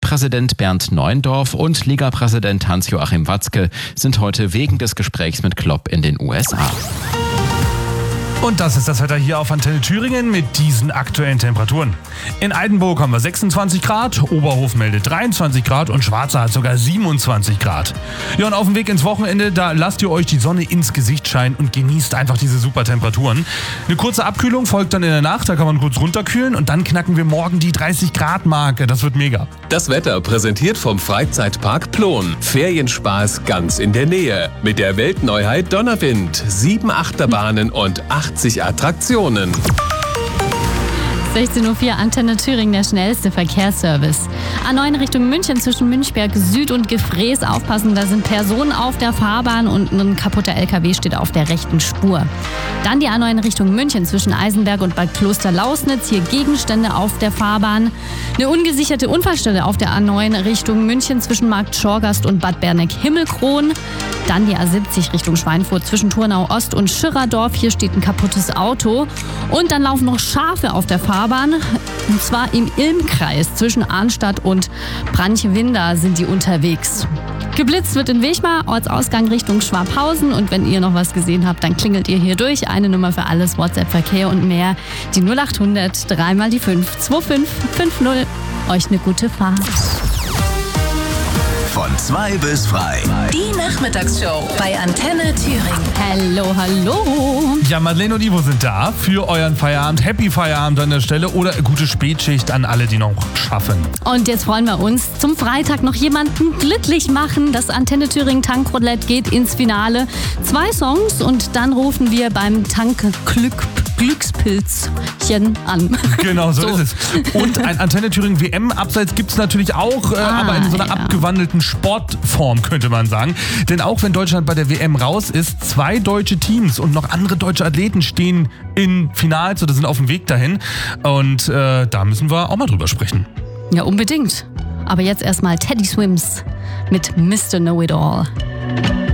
DFB-Präsident Bernd Neuendorf und Ligapräsident Hans-Joachim Watzke sind heute wegen des Gesprächs mit Klopp in den USA. Und das ist das Wetter hier auf Antenne Thüringen mit diesen aktuellen Temperaturen. In Eidenburg haben wir 26 Grad, Oberhof meldet 23 Grad und Schwarza hat sogar 27 Grad. Ja, und auf dem Weg ins Wochenende, da lasst ihr euch die Sonne ins Gesicht scheinen und genießt einfach diese super Temperaturen. Eine kurze Abkühlung folgt dann in der Nacht, da kann man kurz runterkühlen und dann knacken wir morgen die 30 Grad Marke. Das wird mega. Das Wetter präsentiert vom Freizeitpark Plon. Ferienspaß ganz in der Nähe. Mit der Weltneuheit Donnerwind, 7 Achterbahnen und 80 Attraktionen. 16.04 Uhr, Antenne Thüringen, der schnellste Verkehrsservice. A9 Richtung München zwischen Münchberg Süd und Gefrees. Aufpassen, da sind Personen auf der Fahrbahn und ein kaputter LKW steht auf der rechten Spur. Dann die A9 Richtung München zwischen Eisenberg und Bad Klosterlausnitz. Hier Gegenstände auf der Fahrbahn. Eine ungesicherte Unfallstelle auf der A9 Richtung München zwischen Markt Schorgast und Bad Berneck-Himmelkron. Dann die A70 Richtung Schweinfurt zwischen Turnau Ost und Schirrerdorf. Hier steht ein kaputtes Auto. Und dann laufen noch Schafe auf der Fahrbahn. Und zwar im Ilmkreis zwischen Arnstadt und Branchwinda sind die unterwegs. Geblitzt wird in Wechmar, Ortsausgang Richtung Schwabhausen. Und wenn ihr noch was gesehen habt, dann klingelt ihr hier durch. Eine Nummer für alles, WhatsApp, Verkehr und mehr. Die 0800 3 mal die 5 2550. Euch eine gute Fahrt. Von 2 bis frei. Die Nachmittagsshow bei Antenne Thüringen. Hallo, hallo. Ja, Madeleine und Ivo sind da für euren Feierabend. Happy Feierabend an der Stelle oder gute Spätschicht an alle, die noch schaffen. Und jetzt freuen wir uns zum Freitag noch jemanden glücklich machen. Das Antenne Thüringen Tankroulette geht ins Finale. 2 Songs und dann rufen wir beim Glückspilzchen an. Genau, so ist es. Und ein Antenne Thüringen WM-Abseits gibt es natürlich auch, aber in so einer abgewandelten Sportform, könnte man sagen. Denn auch wenn Deutschland bei der WM raus ist, 2 deutsche Teams und noch andere deutsche Athleten stehen in Finals oder sind auf dem Weg dahin. Und da müssen wir auch mal drüber sprechen. Ja, unbedingt. Aber jetzt erstmal Teddy Swims mit Mr. Know-It-All.